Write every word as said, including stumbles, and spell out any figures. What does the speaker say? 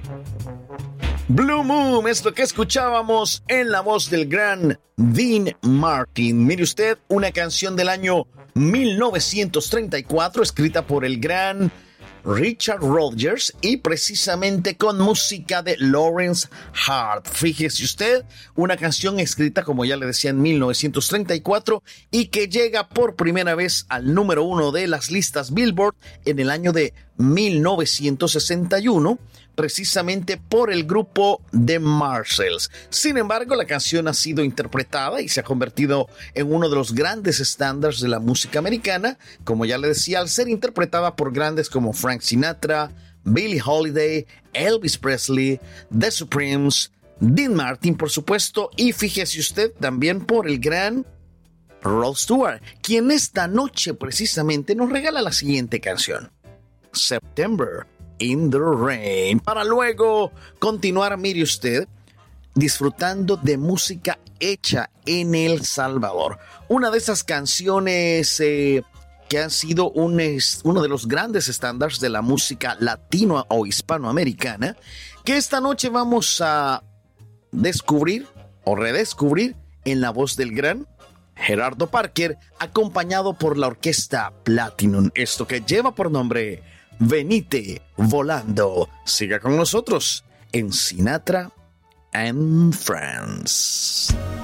Blue Moon es lo que escuchábamos en la voz del gran Dean Martin. Mire usted, una canción del año mil novecientos treinta y cuatro escrita por el gran Richard Rodgers y precisamente con música de Lawrence Hart. Fíjese usted, una canción escrita, como ya le decía, en mil novecientos treinta y cuatro y que llega por primera vez al número uno de las listas Billboard en el año de mil novecientos sesenta y uno, precisamente por el grupo The Marshalls. Sin embargo, la canción ha sido interpretada y se ha convertido en uno de los grandes estándares de la música americana, como ya le decía, al ser interpretada por grandes como Frank Sinatra, Billie Holiday, Elvis Presley, The Supremes, Dean Martin, por supuesto, y fíjese usted también por el gran Rod Stewart, quien esta noche precisamente nos regala la siguiente canción, September in the Rain, para luego continuar, mire usted, disfrutando de música hecha en El Salvador. Una de esas canciones eh, que han sido un, es, uno de los grandes estándares de la música latino o hispanoamericana, que esta noche vamos a descubrir o redescubrir en la voz del gran Gerardo Parker, acompañado por la orquesta Platinum. Esto que lleva por nombre Venite Volando. Siga con nosotros en Sinatra and Friends.